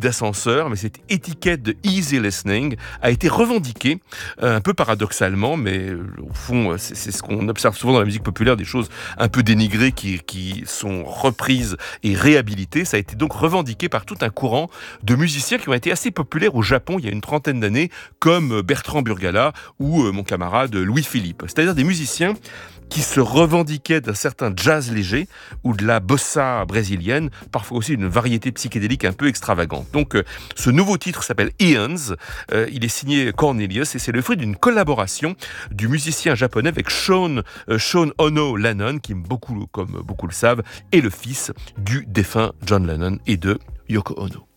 d'ascenseur, mais cette étiquette de easy listening a été revendiquée, un peu paradoxalement, mais au fond, c'est ce qu'on observe souvent dans la musique populaire, des choses un peu dénigrées qui sont reprises et réhabilitées. Ça a été donc revendiqué par tout un courant de musiciens qui ont été assez populaires au Japon il y a une trentaine d'années, comme Bertrand Burgala ou mon camarade Louis-Philippe. C'est-à-dire des musiciens qui se revendiquaient d'un certain jazz léger ou de la bossa brésilienne, parfois aussi une variété psychédélique un peu extravagante. Donc ce nouveau titre s'appelle Eons, il est signé Cornelius et c'est le fruit d'une collaboration du musicien japonais avec Sean Ono Lennon, qui comme beaucoup le savent, est le fils du défunt John Lennon et de Yoko Ono.